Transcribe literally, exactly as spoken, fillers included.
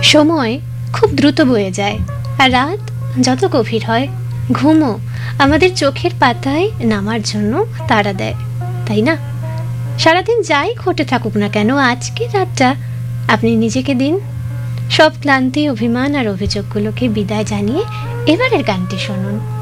সময় খুব দ্রুত বয়ে যায়, আর রাত যত গভীর হয় ঘুমও আমাদের চোখের পাতায় নামার জন্য তাড়া দেয়, তাই না? সারাদিন যাই ঘটে থাকুক না কেন, আজকে রাতটা আপনি নিজেকে দিন। সব ক্লান্তি, অভিমান আর অভিযোগগুলোকে বিদায় জানিয়ে এবারের গানটি শুনুন।